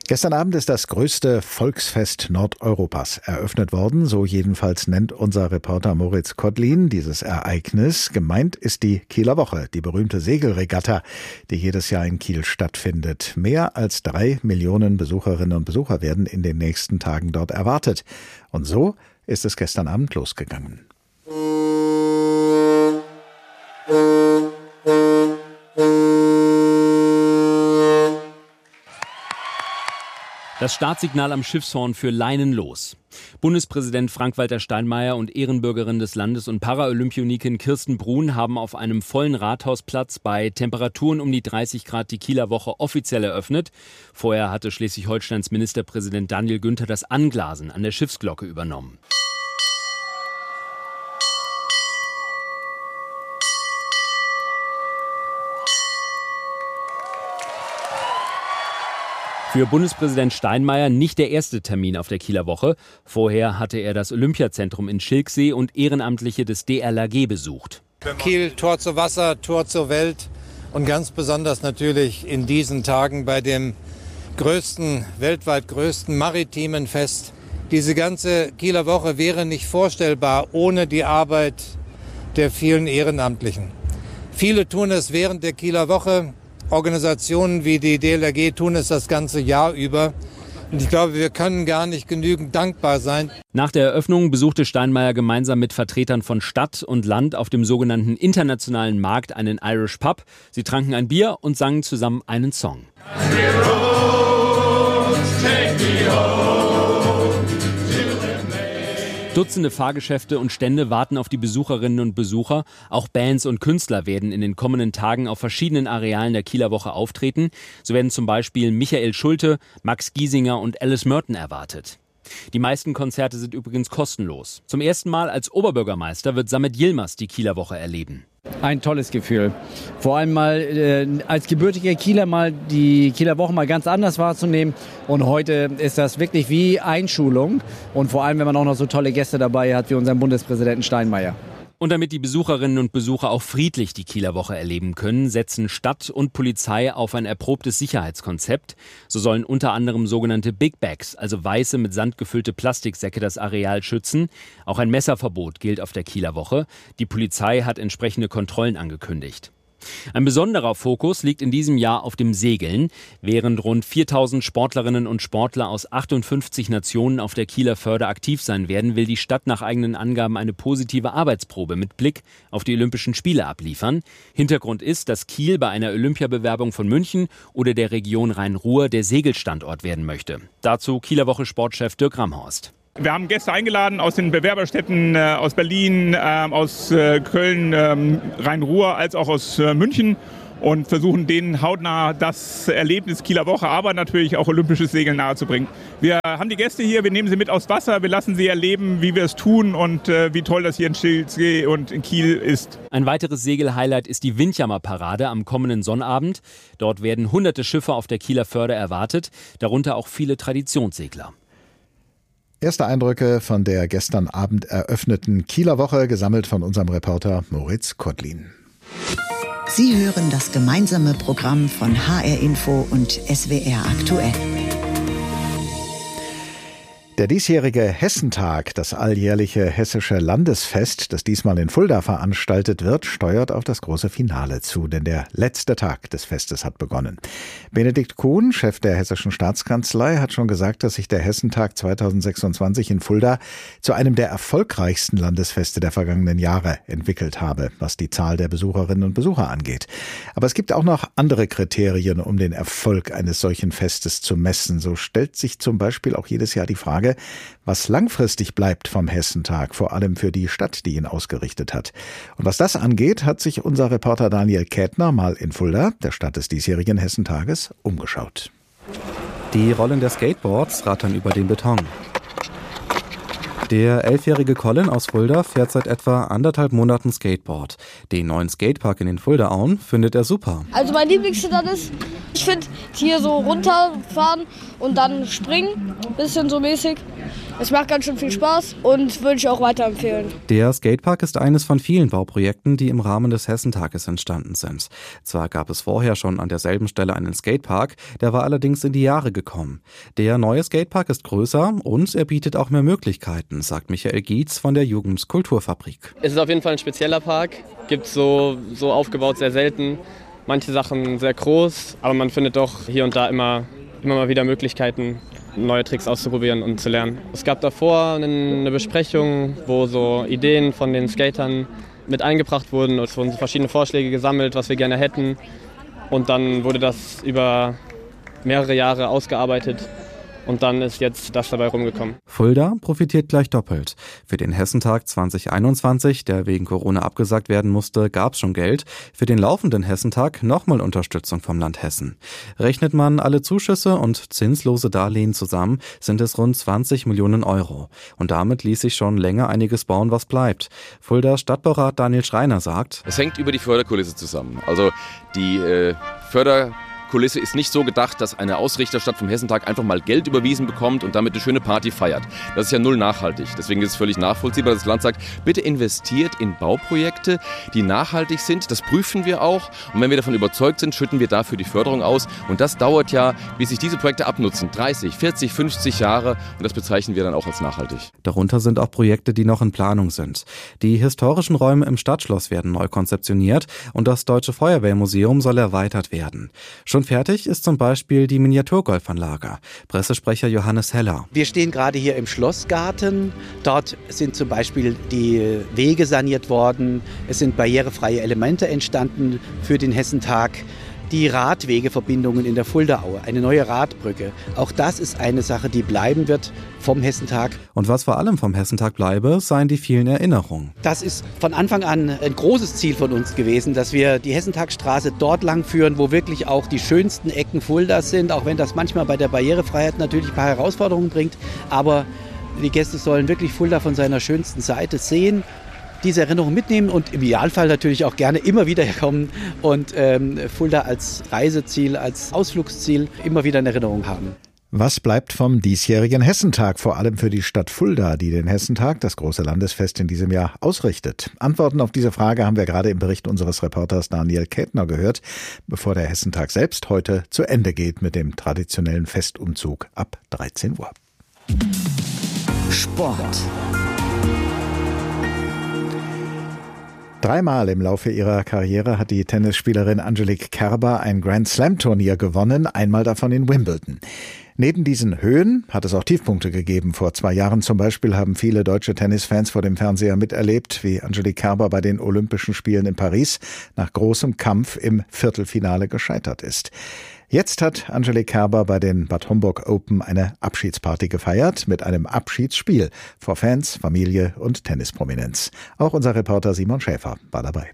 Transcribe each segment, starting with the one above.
Gestern Abend ist das größte Volksfest Nordeuropas eröffnet worden. So jedenfalls nennt unser Reporter Moritz Kotlin dieses Ereignis. Gemeint ist die Kieler Woche, die berühmte Segelregatta, die jedes Jahr in Kiel stattfindet. Mehr als 3 Millionen Besucherinnen und Besucher werden in den nächsten Tagen dort erwartet. Und so ist es gestern Abend losgegangen. Das Startsignal am Schiffshorn für Leinen los. Bundespräsident Frank-Walter Steinmeier und Ehrenbürgerin des Landes und Paralympionikin Kirsten Bruhn haben auf einem vollen Rathausplatz bei Temperaturen um die 30 Grad die Kieler Woche offiziell eröffnet. Vorher hatte Schleswig-Holsteins Ministerpräsident Daniel Günther das Anglasen an der Schiffsglocke übernommen. Für Bundespräsident Steinmeier nicht der erste Termin auf der Kieler Woche. Vorher hatte er das Olympiazentrum in Schilksee und Ehrenamtliche des DLRG besucht. Kiel, Tor zu Wasser, Tor zur Welt und ganz besonders natürlich in diesen Tagen bei dem weltweit größten maritimen Fest. Diese ganze Kieler Woche wäre nicht vorstellbar ohne die Arbeit der vielen Ehrenamtlichen. Viele tun es während der Kieler Woche. Organisationen wie die DLRG tun es das ganze Jahr über. Und ich glaube, wir können gar nicht genügend dankbar sein. Nach der Eröffnung besuchte Steinmeier gemeinsam mit Vertretern von Stadt und Land auf dem sogenannten internationalen Markt einen Irish Pub. Sie tranken ein Bier und sangen zusammen einen Song. Dutzende Fahrgeschäfte und Stände warten auf die Besucherinnen und Besucher. Auch Bands und Künstler werden in den kommenden Tagen auf verschiedenen Arealen der Kieler Woche auftreten. So werden zum Beispiel Michael Schulte, Max Giesinger und Alice Merton erwartet. Die meisten Konzerte sind übrigens kostenlos. Zum ersten Mal als Oberbürgermeister wird Samet Yilmaz die Kieler Woche erleben. Ein tolles Gefühl. Vor allem mal als gebürtiger Kieler mal die Kieler Woche mal ganz anders wahrzunehmen. Und heute ist das wirklich wie Einschulung. Und vor allem, wenn man auch noch so tolle Gäste dabei hat wie unseren Bundespräsidenten Steinmeier. Und damit die Besucherinnen und Besucher auch friedlich die Kieler Woche erleben können, setzen Stadt und Polizei auf ein erprobtes Sicherheitskonzept. So sollen unter anderem sogenannte Big Bags, also weiße mit Sand gefüllte Plastiksäcke, das Areal schützen. Auch ein Messerverbot gilt auf der Kieler Woche. Die Polizei hat entsprechende Kontrollen angekündigt. Ein besonderer Fokus liegt in diesem Jahr auf dem Segeln. Während rund 4000 Sportlerinnen und Sportler aus 58 Nationen auf der Kieler Förde aktiv sein werden, will die Stadt nach eigenen Angaben eine positive Arbeitsprobe mit Blick auf die Olympischen Spiele abliefern. Hintergrund ist, dass Kiel bei einer Olympiabewerbung von München oder der Region Rhein-Ruhr der Segelstandort werden möchte. Dazu Kieler Woche Sportchef Dirk Ramhorst. Wir haben Gäste eingeladen aus den Bewerberstädten, aus Berlin, aus Köln, Rhein-Ruhr, als auch aus München und versuchen denen hautnah das Erlebnis Kieler Woche, aber natürlich auch olympisches Segeln nahezubringen. Wir haben die Gäste hier, wir nehmen sie mit aufs Wasser, wir lassen sie erleben, wie wir es tun und wie toll das hier in Schilksee und in Kiel ist. Ein weiteres Segelhighlight ist die Windjammer-Parade am kommenden Sonnabend. Dort werden hunderte Schiffe auf der Kieler Förde erwartet, darunter auch viele Traditionssegler. Erste Eindrücke von der gestern Abend eröffneten Kieler Woche, gesammelt von unserem Reporter Moritz Kotlin. Sie hören das gemeinsame Programm von HR Info und SWR Aktuell. Der diesjährige Hessentag, das alljährliche hessische Landesfest, das diesmal in Fulda veranstaltet wird, steuert auf das große Finale zu, denn der letzte Tag des Festes hat begonnen. Benedikt Kuhn, Chef der Hessischen Staatskanzlei, hat schon gesagt, dass sich der Hessentag 2026 in Fulda zu einem der erfolgreichsten Landesfeste der vergangenen Jahre entwickelt habe, was die Zahl der Besucherinnen und Besucher angeht. Aber es gibt auch noch andere Kriterien, um den Erfolg eines solchen Festes zu messen. So stellt sich zum Beispiel auch jedes Jahr die Frage, was langfristig bleibt vom Hessentag, vor allem für die Stadt, die ihn ausgerichtet hat. Und was das angeht, hat sich unser Reporter Daniel Kätner mal in Fulda, der Stadt des diesjährigen Hessentages, umgeschaut. Die Rollen der Skateboards rattern über den Beton. Der 11-jährige Colin aus Fulda fährt seit etwa 1,5 Monaten Skateboard. Den neuen Skatepark in den Fuldaauen findet er super. Also mein Lieblingsstand ist, ich finde hier so runterfahren und dann springen, bisschen so mäßig. Es macht ganz schön viel Spaß und würde ich auch weiterempfehlen. Der Skatepark ist eines von vielen Bauprojekten, die im Rahmen des Hessentages entstanden sind. Zwar gab es vorher schon an derselben Stelle einen Skatepark, der war allerdings in die Jahre gekommen. Der neue Skatepark ist größer und er bietet auch mehr Möglichkeiten, sagt Michael Gietz von der Jugendkulturfabrik. Es ist auf jeden Fall ein spezieller Park, gibt so aufgebaut sehr selten. Manche Sachen sehr groß, aber man findet doch hier und da immer mal wieder Möglichkeiten, neue Tricks auszuprobieren und zu lernen. Es gab davor eine Besprechung, wo so Ideen von den Skatern mit eingebracht wurden. Es wurden verschiedene Vorschläge gesammelt, was wir gerne hätten. Und dann wurde das über mehrere Jahre ausgearbeitet. Und dann ist jetzt das dabei rumgekommen. Fulda profitiert gleich doppelt. Für den Hessentag 2021, der wegen Corona abgesagt werden musste, gab es schon Geld. Für den laufenden Hessentag nochmal Unterstützung vom Land Hessen. Rechnet man alle Zuschüsse und zinslose Darlehen zusammen, sind es rund 20 Millionen Euro. Und damit ließ sich schon länger einiges bauen, was bleibt. Fuldas Stadtbaurat Daniel Schreiner sagt: Es hängt über die Förderkulisse zusammen. Also die Förderkulisse ist nicht so gedacht, dass eine Ausrichterstadt vom Hessentag einfach mal Geld überwiesen bekommt und damit eine schöne Party feiert. Das ist ja null nachhaltig. Deswegen ist es völlig nachvollziehbar, dass das Land sagt, bitte investiert in Bauprojekte, die nachhaltig sind. Das prüfen wir auch. Und wenn wir davon überzeugt sind, schütten wir dafür die Förderung aus. Und das dauert ja, bis sich diese Projekte abnutzen. 30, 40, 50 Jahre. Und das bezeichnen wir dann auch als nachhaltig. Darunter sind auch Projekte, die noch in Planung sind. Die historischen Räume im Stadtschloss werden neu konzeptioniert und das Deutsche Feuerwehrmuseum soll erweitert werden. Schon fertig ist zum Beispiel die Miniaturgolfanlage. Pressesprecher Johannes Heller. Wir stehen gerade hier im Schlossgarten. Dort sind zum Beispiel die Wege saniert worden. Es sind barrierefreie Elemente entstanden für den Hessentag. Die Radwegeverbindungen in der Fuldaaue, eine neue Radbrücke. Auch das ist eine Sache, die bleiben wird vom Hessentag. Und was vor allem vom Hessentag bleibe, seien die vielen Erinnerungen. Das ist von Anfang an ein großes Ziel von uns gewesen, dass wir die Hessentagstraße dort lang führen, wo wirklich auch die schönsten Ecken Fuldas sind, auch wenn das manchmal bei der Barrierefreiheit natürlich ein paar Herausforderungen bringt. Aber die Gäste sollen wirklich Fulda von seiner schönsten Seite sehen, diese Erinnerung mitnehmen und im Idealfall natürlich auch gerne immer wieder herkommen und Fulda als Reiseziel, als Ausflugsziel immer wieder in Erinnerung haben. Was bleibt vom diesjährigen Hessentag, vor allem für die Stadt Fulda, die den Hessentag, das große Landesfest, in diesem Jahr ausrichtet? Antworten auf diese Frage haben wir gerade im Bericht unseres Reporters Daniel Kätner gehört, bevor der Hessentag selbst heute zu Ende geht mit dem traditionellen Festumzug ab 13 Uhr. Sport. Dreimal im Laufe ihrer Karriere hat die Tennisspielerin Angelique Kerber ein Grand-Slam-Turnier gewonnen, einmal davon in Wimbledon. Neben diesen Höhen hat es auch Tiefpunkte gegeben. Vor 2 Jahren zum Beispiel haben viele deutsche Tennisfans vor dem Fernseher miterlebt, wie Angelique Kerber bei den Olympischen Spielen in Paris nach großem Kampf im Viertelfinale gescheitert ist. Jetzt hat Angelique Kerber bei den Bad Homburg Open eine Abschiedsparty gefeiert mit einem Abschiedsspiel vor Fans, Familie und Tennisprominenz. Auch unser Reporter Simon Schäfer war dabei.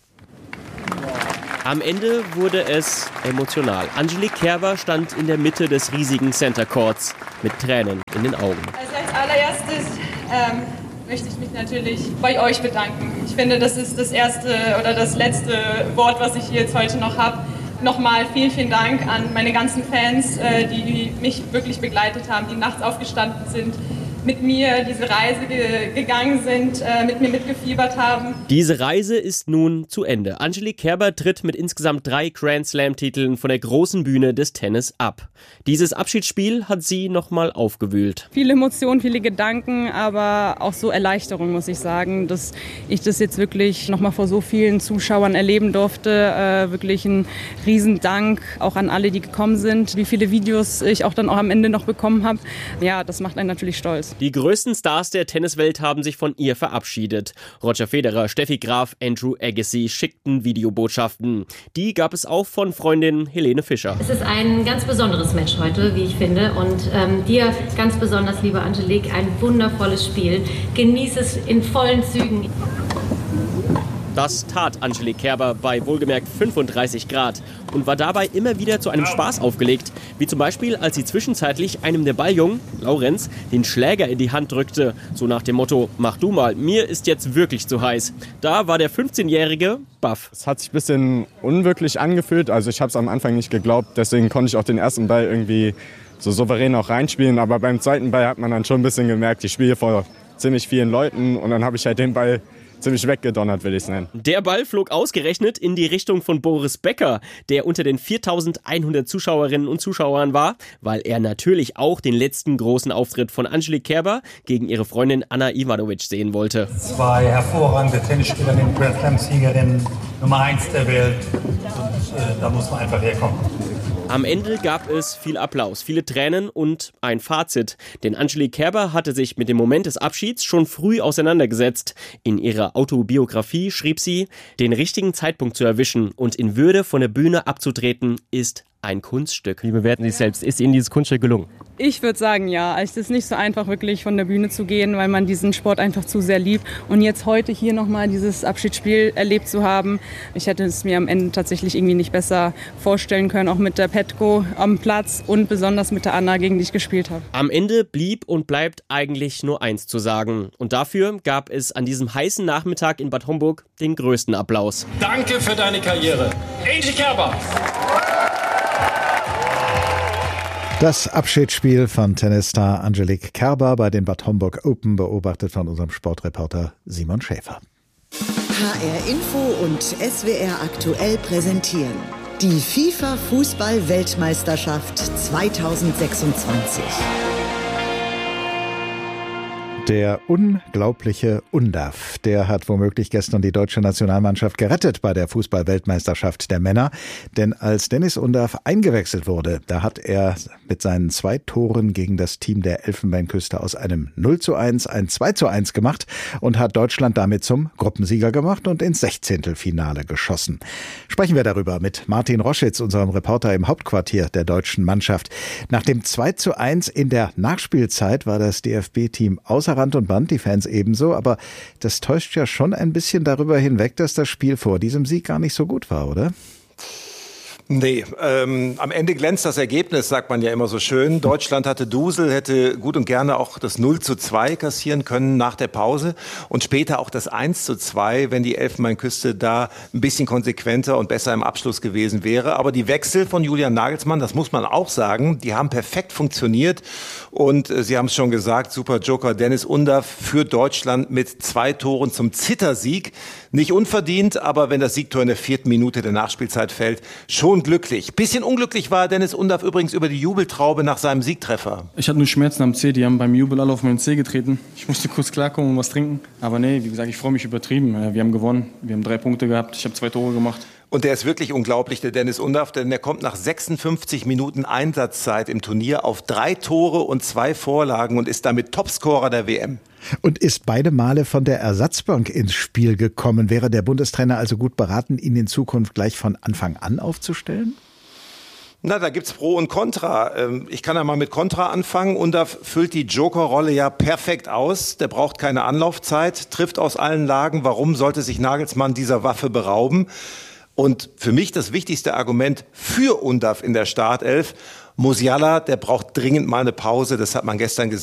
Am Ende wurde es emotional. Angelique Kerber stand in der Mitte des riesigen Center Courts mit Tränen in den Augen. Also als allererstes möchte ich mich natürlich bei euch bedanken. Ich finde, das ist das erste oder das letzte Wort, was ich jetzt heute noch habe. Nochmal vielen, vielen Dank an meine ganzen Fans, die mich wirklich begleitet haben, die nachts aufgestanden sind, mit mir diese Reise gegangen sind, mit mir mitgefiebert haben. Diese Reise ist nun zu Ende. Angelique Kerber tritt mit insgesamt 3 Grand-Slam-Titeln von der großen Bühne des Tennis ab. Dieses Abschiedsspiel hat sie nochmal aufgewühlt. Viele Emotionen, viele Gedanken, aber auch so Erleichterung, muss ich sagen, dass ich das jetzt wirklich nochmal vor so vielen Zuschauern erleben durfte. Wirklich ein Riesendank auch an alle, die gekommen sind. Wie viele Videos ich auch dann auch am Ende noch bekommen habe. Ja, das macht einen natürlich stolz. Die größten Stars der Tenniswelt haben sich von ihr verabschiedet. Roger Federer, Steffi Graf, Andrew Agassi schickten Videobotschaften. Die gab es auch von Freundin Helene Fischer. Es ist ein ganz besonderes Match heute, wie ich finde. Und dir ganz besonders, liebe Angelique, ein wundervolles Spiel. Genieß es in vollen Zügen. Das tat Angelique Kerber bei wohlgemerkt 35 Grad und war dabei immer wieder zu einem Spaß aufgelegt. Wie zum Beispiel, als sie zwischenzeitlich einem der Balljungen, Laurenz, den Schläger in die Hand drückte. So nach dem Motto, mach du mal, mir ist jetzt wirklich zu heiß. Da war der 15-Jährige baff. Es hat sich ein bisschen unwirklich angefühlt. Also ich habe es am Anfang nicht geglaubt. Deswegen konnte ich auch den ersten Ball irgendwie so souverän auch reinspielen. Aber beim zweiten Ball hat man dann schon ein bisschen gemerkt, ich spiele vor ziemlich vielen Leuten und dann habe ich halt den Ball ziemlich weggedonnert, will ich es nennen. Der Ball flog ausgerechnet in die Richtung von Boris Becker, der unter den 4.100 Zuschauerinnen und Zuschauern war, weil er natürlich auch den letzten großen Auftritt von Angelique Kerber gegen ihre Freundin Ana Ivanovic sehen wollte. 2 hervorragende Tennisspielerinnen, Grand Slam-Siegerinnen, Nummer 1 der Welt. Und, da muss man einfach herkommen. Am Ende gab es viel Applaus, viele Tränen und ein Fazit. Denn Angelique Kerber hatte sich mit dem Moment des Abschieds schon früh auseinandergesetzt. In ihrer Autobiografie schrieb sie, den richtigen Zeitpunkt zu erwischen und in Würde von der Bühne abzutreten, ist ein Kunststück. Wie bewerten Sie es selbst? Ist Ihnen dieses Kunststück gelungen? Ich würde sagen, ja. Es ist nicht so einfach, wirklich von der Bühne zu gehen, weil man diesen Sport einfach zu sehr liebt. Und jetzt heute hier nochmal dieses Abschiedsspiel erlebt zu haben, ich hätte es mir am Ende tatsächlich irgendwie nicht besser vorstellen können, auch mit der Petko am Platz und besonders mit der Anna, gegen die ich gespielt habe. Am Ende blieb und bleibt eigentlich nur eins zu sagen. Und dafür gab es an diesem heißen Nachmittag in Bad Homburg den größten Applaus. Danke für deine Karriere, Angelique Kerber. Das Abschiedsspiel von Tennisstar Angelique Kerber bei den Bad Homburg Open, beobachtet von unserem Sportreporter Simon Schäfer. HR Info und SWR aktuell präsentieren die FIFA-Fußball-Weltmeisterschaft 2026. Der unglaubliche Undav, der hat womöglich gestern die deutsche Nationalmannschaft gerettet bei der Fußball-Weltmeisterschaft der Männer. Denn als Dennis Undav eingewechselt wurde, da hat er mit seinen 2 Toren gegen das Team der Elfenbeinküste aus einem 0:1 ein 2:1 gemacht und hat Deutschland damit zum Gruppensieger gemacht und ins 16. Geschossen. Sprechen wir darüber mit Martin Roschitz, unserem Reporter im Hauptquartier der deutschen Mannschaft. Nach dem 2:1 in der Nachspielzeit war das DFB-Team außer Rand und Band, die Fans ebenso, aber das täuscht ja schon ein bisschen darüber hinweg, dass das Spiel vor diesem Sieg gar nicht so gut war, oder? Nee, am Ende glänzt das Ergebnis, sagt man ja immer so schön. Deutschland hatte Dusel, hätte gut und gerne auch das 0:2 kassieren können nach der Pause und später auch das 1:2, wenn die Elfenbeinküste da ein bisschen konsequenter und besser im Abschluss gewesen wäre. Aber die Wechsel von Julian Nagelsmann, das muss man auch sagen, die haben perfekt funktioniert und Sie haben es schon gesagt, super Joker Dennis Undav führt Deutschland mit 2 Toren zum Zittersieg. Nicht unverdient, aber wenn das Siegtor in der 4. Minute der Nachspielzeit fällt, schon glücklich. Bisschen unglücklich war Dennis Undav übrigens über die Jubeltraube nach seinem Siegtreffer. Ich hatte nur Schmerzen am Zeh, die haben beim Jubel alle auf meinen Zeh getreten. Ich musste kurz klarkommen und was trinken. Aber nee, wie gesagt, ich freue mich übertrieben. Wir haben gewonnen, wir haben 3 Punkte gehabt, ich habe 2 Tore gemacht. Und der ist wirklich unglaublich, der Dennis Undav, denn der kommt nach 56 Minuten Einsatzzeit im Turnier auf 3 Tore und 2 Vorlagen und ist damit Topscorer der WM. Und ist beide Male von der Ersatzbank ins Spiel gekommen. Wäre der Bundestrainer also gut beraten, ihn in Zukunft gleich von Anfang an aufzustellen? Na, da gibt's Pro und Contra. Ich kann ja mal mit Contra anfangen. Undav füllt die Joker-Rolle ja perfekt aus. Der braucht keine Anlaufzeit, trifft aus allen Lagen. Warum sollte sich Nagelsmann dieser Waffe berauben? Und für mich das wichtigste Argument für Undav in der Startelf: Musiala, der braucht dringend mal eine Pause. Das hat man gestern gesehen.